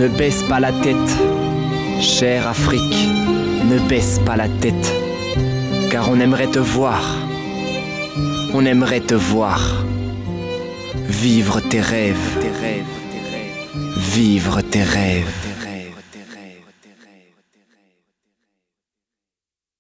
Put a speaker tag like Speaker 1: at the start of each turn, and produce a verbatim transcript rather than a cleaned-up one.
Speaker 1: Ne baisse pas la tête, chère Afrique, ne baisse pas la tête, car on aimerait te voir, on aimerait te voir, vivre tes rêves, vivre tes rêves.